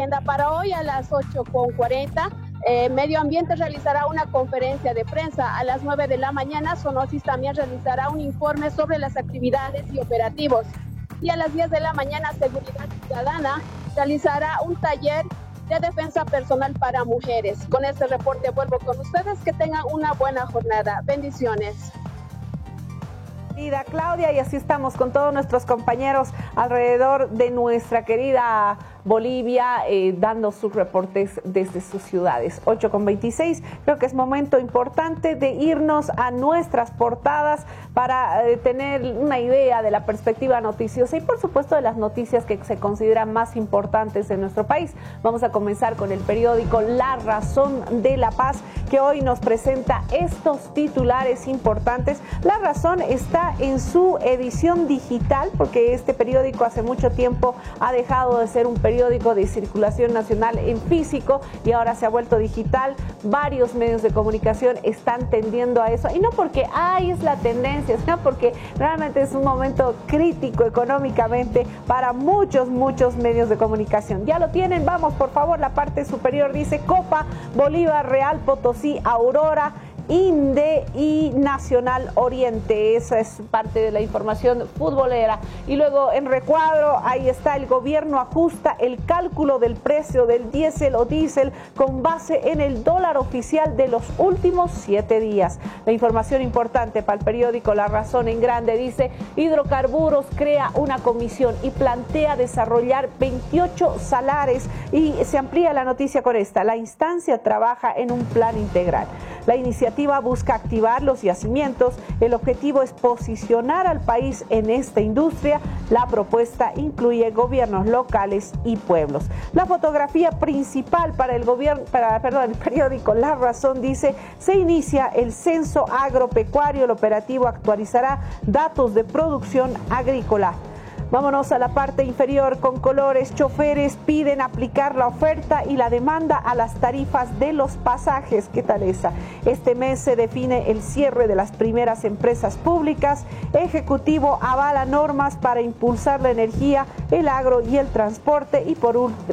agenda para hoy a las 8:40. Medio Ambiente realizará una conferencia de prensa. A las 9 de la mañana, Sonosis también realizará un informe sobre las actividades y operativos. Y a las 10 de la mañana, Seguridad Ciudadana realizará un taller de defensa personal para mujeres. Con este reporte vuelvo con ustedes. Que tengan una buena jornada. Bendiciones. Querida Claudia, y así estamos con todos nuestros compañeros alrededor de nuestra querida Bolivia, dando sus reportes desde sus ciudades. 8:26, creo que es momento importante de irnos a nuestras portadas para tener una idea de la perspectiva noticiosa y por supuesto de las noticias que se consideran más importantes en nuestro país. Vamos a comenzar con el periódico La Razón de La Paz, que hoy nos presenta estos titulares importantes. La Razón está en su edición digital porque este periódico hace mucho tiempo ha dejado de ser un periódico de circulación nacional en físico y ahora se ha vuelto digital. Varios medios de comunicación están tendiendo a eso, y no porque es la tendencia, sino porque realmente es un momento crítico económicamente para muchos medios de comunicación. Ya lo tienen, vamos por favor, la parte superior dice Copa, Bolívar, Real Potosí, Aurora, INDE y Nacional Oriente. Esa es parte de la información futbolera. Y luego en recuadro, ahí está: el gobierno ajusta el cálculo del precio del diésel o diésel con base en el dólar oficial de los últimos 7 días. La información importante para el periódico La Razón en grande dice: Hidrocarburos crea una comisión y plantea desarrollar 28 salares. Y se amplía la noticia con esta: la instancia trabaja en un plan integral. La iniciativa busca activar los yacimientos. El objetivo es posicionar al país en esta industria. La propuesta incluye gobiernos locales y pueblos. La fotografía principal para el periódico La Razón dice: se inicia el censo agropecuario. El operativo actualizará datos de producción agrícola. Vámonos a la parte inferior con colores. Choferes piden aplicar la oferta y la demanda a las tarifas de los pasajes. ¿Qué tal esa? Este mes se define el cierre de las primeras empresas públicas. Ejecutivo avala normas para impulsar la energía, el agro y el transporte. Y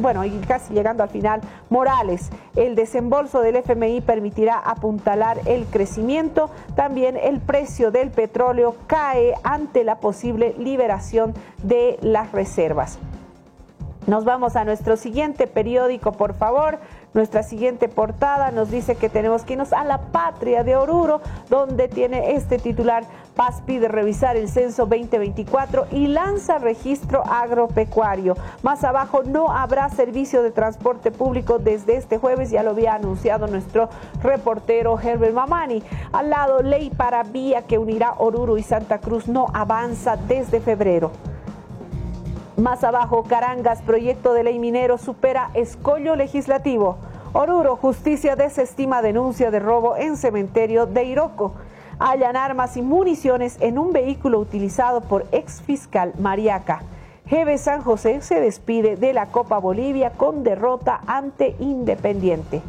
y casi llegando al final, Morales: el desembolso del FMI permitirá apuntalar el crecimiento. También el precio del petróleo cae ante la posible liberación de las reservas. Nos vamos a nuestro siguiente periódico, por favor. Nuestra siguiente portada nos dice que tenemos que irnos a La Patria de Oruro, donde tiene este titular: Paz pide revisar el censo 2024 y lanza registro agropecuario. Más abajo: no habrá servicio de transporte público desde este jueves, ya lo había anunciado nuestro reportero Herbert Mamani. Al lado: ley para vía que unirá Oruro y Santa Cruz no avanza desde febrero. Más abajo: Carangas, proyecto de ley minero supera escollo legislativo. Oruro, justicia desestima denuncia de robo en cementerio de Iroko. Hallan armas y municiones en un vehículo utilizado por exfiscal Mariaca. GB San José se despide de la Copa Bolivia con derrota ante Independiente.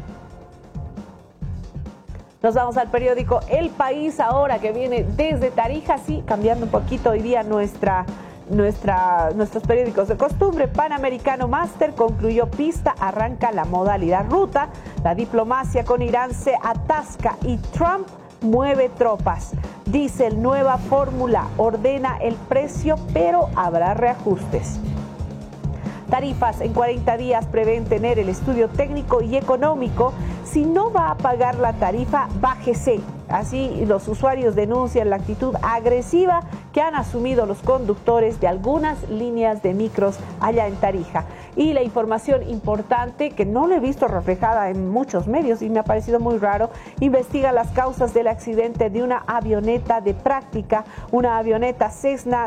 Nos vamos al periódico El País ahora, que viene desde Tarija, sí, cambiando un poquito hoy día nuestros periódicos de costumbre. Panamericano Master concluyó pista, arranca la modalidad ruta. La diplomacia con Irán se atasca y Trump mueve tropas. Diesel, nueva fórmula, ordena el precio, pero habrá reajustes. Tarifas: en 40 días prevén tener el estudio técnico y económico. Si no va a pagar la tarifa, bájese. Así los usuarios denuncian la actitud agresiva que han asumido los conductores de algunas líneas de micros allá en Tarija. Y la información importante, que no lo he visto reflejada en muchos medios y me ha parecido muy raro: investiga las causas del accidente de una avioneta de práctica, una avioneta Cessna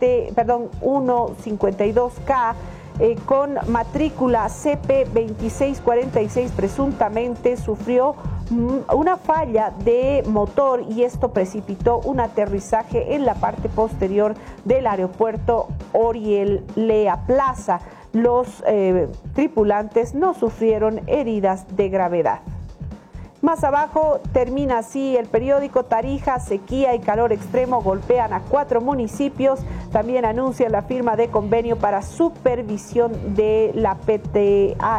152K. Con matrícula CP2646, presuntamente sufrió una falla de motor y esto precipitó un aterrizaje en la parte posterior del aeropuerto Oriel Lea Plaza. Los tripulantes no sufrieron heridas de gravedad. Más abajo termina así el periódico: Tarija, sequía y calor extremo golpean a 4 municipios. También anuncia la firma de convenio para supervisión de la PTA